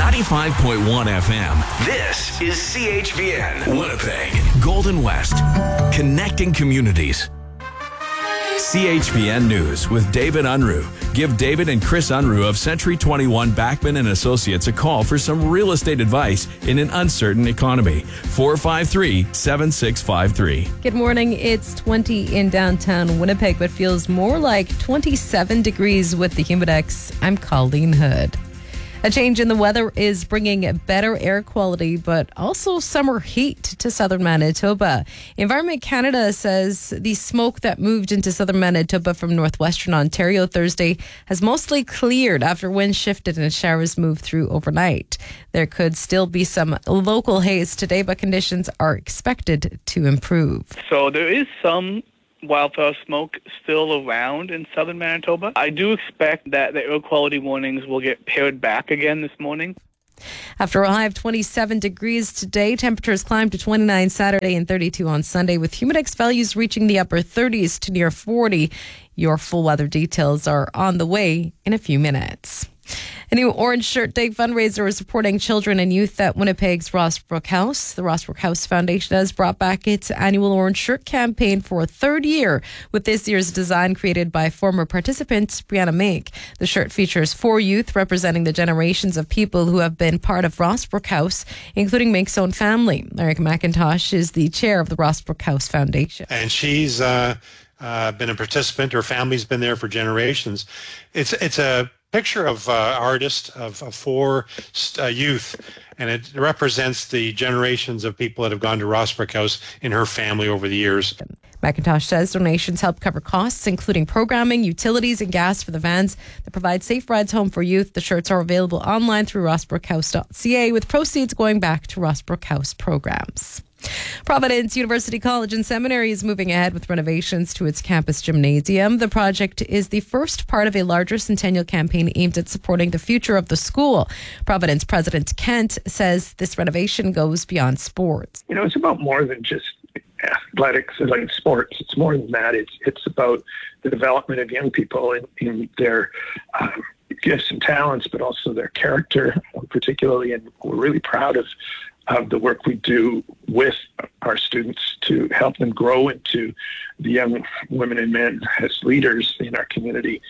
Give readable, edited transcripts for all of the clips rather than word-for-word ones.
95.1 FM. This is CHVN Winnipeg, Golden West, connecting communities. CHVN News with David Unruh. Give David and Chris Unruh of Century 21 Backman and Associates a call for some real estate advice in an uncertain economy. 453-7653. Good morning. It's 20 in downtown Winnipeg, but feels more like 27 degrees with the Humidex. I'm Colleen Hood. A change in the weather is bringing better air quality, but also summer heat to southern Manitoba. Environment Canada says the smoke that moved into southern Manitoba from northwestern Ontario Thursday has mostly cleared after winds shifted and showers moved through overnight. There could still be some local haze today, but conditions are expected to improve. So there is some wildfire smoke still around in southern Manitoba. I do expect that the air quality warnings will get pared back again this morning. After a high of 27 degrees today, temperatures climbed to 29 Saturday and 32 on Sunday, with Humidex values reaching the upper 30s to near 40. Your full weather details are on the way in a few minutes. A new Orange Shirt Day fundraiser is supporting children and youth at Winnipeg's Rossbrook House. The Rossbrook House Foundation has brought back its annual Orange Shirt campaign for a third year, with this year's design created by former participant Brianna Mink. The shirt features 4 youth representing the generations of people who have been part of Rossbrook House, including Mink's own family. Eric McIntosh is the chair of the Rossbrook House Foundation. And she's been a participant. Her family's been there for generations. It's a picture of artist of 4 youth, and it represents the generations of people that have gone to Rossbrook House in her family over the years. McIntosh says donations help cover costs, including programming, utilities, and gas for the vans that provide safe rides home for youth. The shirts are available online through rossbrookhouse.ca, with proceeds going back to Rossbrook House programs. Providence University College and Seminary is moving ahead with renovations to its campus gymnasium. The project is the first part of a larger centennial campaign aimed at supporting the future of the school. Providence President Kent says this renovation goes beyond sports. You know, it's about more than just athletics and like sports. It's more than that. It's about the development of young people in their gifts and talents, but also their character, particularly. And we're really proud of the work we do with our students to help them grow into the young women and men as leaders in our community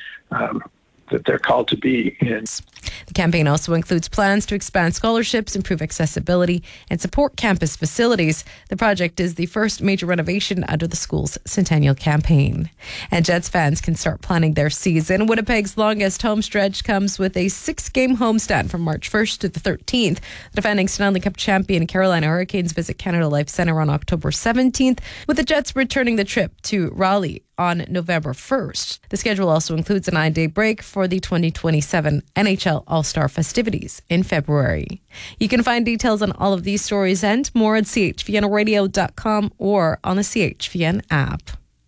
that they're called to be in. The campaign also includes plans to expand scholarships, improve accessibility, and support campus facilities. The project is the first major renovation under the school's centennial campaign. And Jets fans can start planning their season. Winnipeg's longest home stretch comes with a 6-game homestand from March 1st to the 13th. The defending Stanley Cup champion Carolina Hurricanes visit Canada Life Centre on October 17th, with the Jets returning the trip to Raleigh on November 1st. The schedule also includes a 9-day break for the 2027 NHL All-Star festivities in February. You can find details on all of these stories and more at chvnradio.com or on the CHVN app.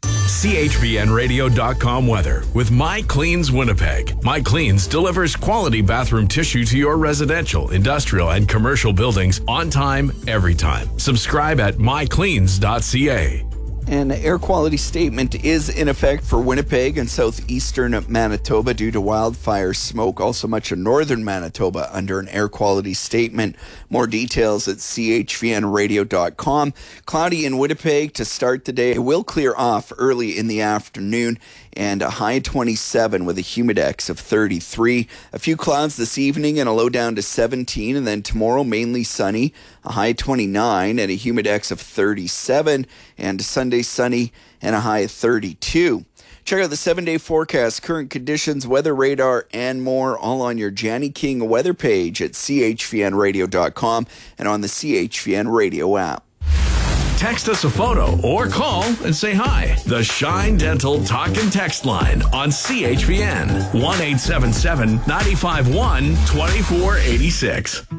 CHVNradio.com weather with My Cleans Winnipeg. My Cleans delivers quality bathroom tissue to your residential, industrial, and commercial buildings on time, every time. Subscribe at mycleans.ca. An air quality statement is in effect for Winnipeg and southeastern Manitoba due to wildfire smoke. Also much of northern Manitoba under an air quality statement. More details at chvnradio.com. Cloudy in Winnipeg to start the day. It will clear off early in the afternoon and a high 27 with a humidex of 33. A few clouds this evening and a low down to 17. And then tomorrow mainly sunny, a high 29 and a humidex of 37. And Sunday sunny and a high of 32. Check out the 7-day forecast, current conditions, weather radar, and more, all on your Janny King weather page at chvnradio.com and on the CHVN Radio app. Text us a photo or call and say hi. The Shine Dental Talk and Text line on CHVN 1-877-951-2486.